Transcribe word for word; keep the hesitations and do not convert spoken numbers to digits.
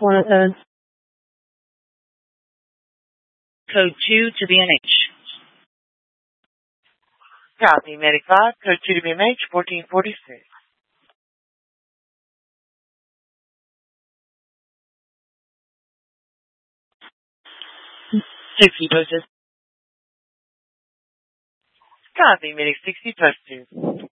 one of those. Code two to B M H. Copy, Medic five, code two to B M H, fourteen forty-six. sixty posted. Copy, Medic sixty, post two.